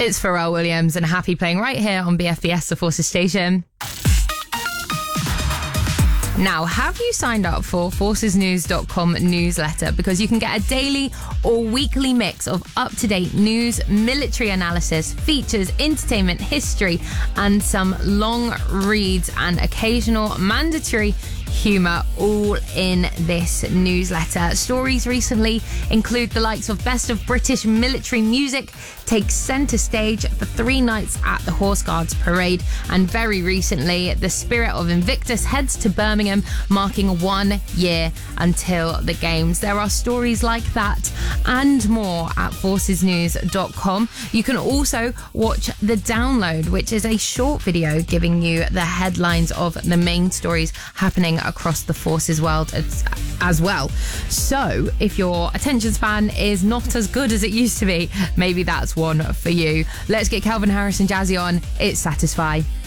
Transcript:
It's Pharrell Williams and Happy playing right here on BFBS, the Forces station. Now, have you signed up for forcesnews.com newsletter? Because you can get a daily or weekly mix of up-to-date news, military analysis, features, entertainment, history, and some long reads and occasional mandatory humour all in this newsletter. Stories recently include the likes of Best of British Military Music takes centre stage for 3 nights at the Horse Guards Parade, and very recently the Spirit of Invictus heads to Birmingham, marking 1 year until the Games. There are stories like that and more at forcesnews.com. You can also watch The Download, which is a short video giving you the headlines of the main stories happening across the Forces world as well. So if your attention span is not as good as it used to be, maybe that's one for you. Let's get Calvin Harris and Jazzy on. It's Satisfy.